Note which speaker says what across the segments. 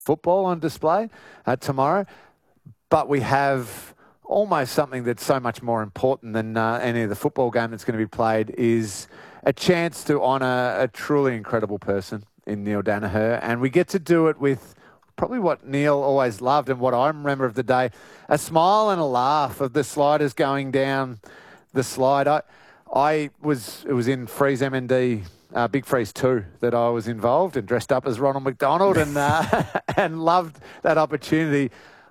Speaker 1: football on display tomorrow, but we have almost something that's so much more important than any of the football game that's going to be played, is a chance to honour a truly incredible person in Neale Daniher. And we get to do it with probably what Neale always loved and what I remember of the day, a smile and a laugh of the sliders going down the slide. It was in Freeze MND, Big Freeze 2, that I was involved and dressed up as Ronald McDonald and and loved that opportunity.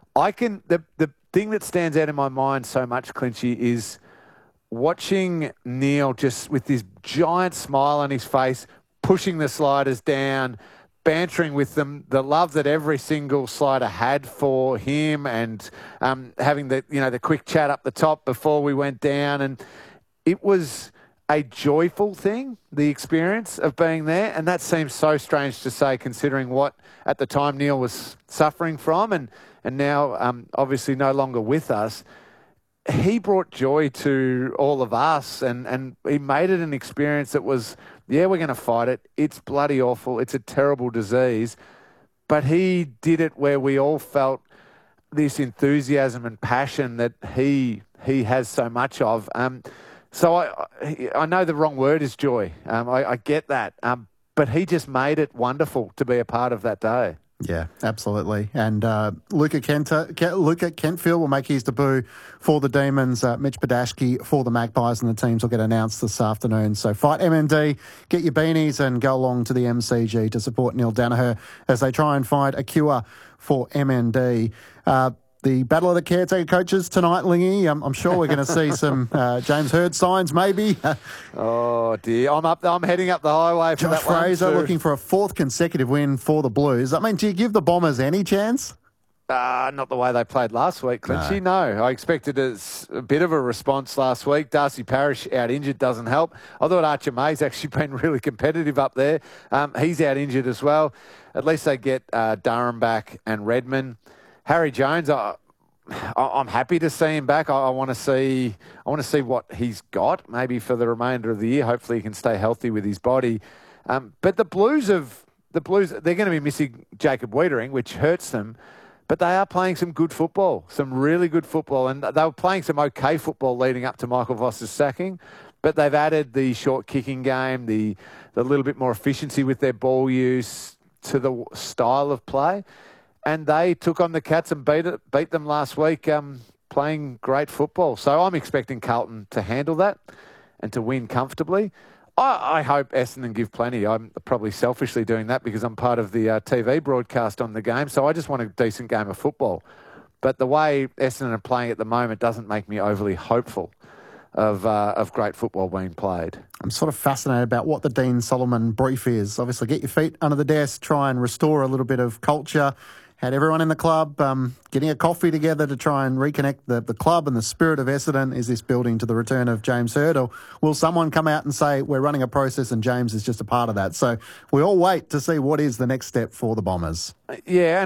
Speaker 1: The thing that stands out in my mind so much, Clinchy, is watching Neale just with this giant smile on his face, pushing the sliders down, bantering with them, the love that every single slider had for him, and having the quick chat up the top before we went down. And it was a joyful thing, the experience of being there. And that seems so strange to say, considering what at the time Neale was suffering from and now obviously no longer with us. He brought joy to all of us, and he made it an experience that was, we're going to fight it. It's bloody awful. It's a terrible disease. But he did it where we all felt this enthusiasm and passion that he has so much of. So I know the wrong word is joy. I get that. But he just made it wonderful to be a part of that day.
Speaker 2: Yeah, absolutely. And Luca Kentfield will make his debut for the Demons. Mitch Badashki for the Magpies, and the teams will get announced this afternoon. So fight MND, get your beanies and go along to the MCG to support Neale Daniher as they try and find a cure for MND. The Battle of the Caretaker Coaches tonight, Lingy. I'm sure we're going to see some James Hird signs, maybe.
Speaker 1: Oh, dear. I'm heading up the highway for
Speaker 2: Josh
Speaker 1: that one.
Speaker 2: Fraser looking for a fourth consecutive win for the Blues. I mean, do you give the Bombers any chance?
Speaker 1: Not the way they played last week, Clinchy. No, I expected a bit of a response last week. Darcy Parish out injured doesn't help. I thought Archer May's actually been really competitive up there. He's out injured as well. At least they get Durham back and Redmond. Harry Jones, I'm happy to see him back. I want to see what he's got maybe for the remainder of the year. Hopefully he can stay healthy with his body. But the Blues, they're going to be missing Jacob Wiedering, which hurts them. But they are playing some good football, some really good football. And they were playing some okay football leading up to Michael Voss's sacking. But they've added the short kicking game, the little bit more efficiency with their ball use to the style of play. And they took on the Cats and beat them last week, playing great football. So I'm expecting Carlton to handle that and to win comfortably. I hope Essendon give plenty. I'm probably selfishly doing that because I'm part of the TV broadcast on the game. So I just want a decent game of football. But the way Essendon are playing at the moment doesn't make me overly hopeful of great football being played.
Speaker 2: I'm sort of fascinated about what the Dean Solomon brief is. Obviously, get your feet under the desk, try and restore a little bit of culture. Had everyone in the club getting a coffee together to try and reconnect the club and the spirit of Essendon. Is this building to the return of James Hird, or will someone come out and say we're running a process and James is just a part of that? So we all wait to see what is the next step for the Bombers.
Speaker 1: Yeah.